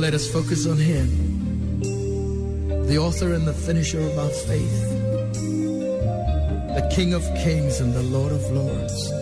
let us focus on Him, the author and the finisher of our faith, the King of Kings and the Lord of Lords.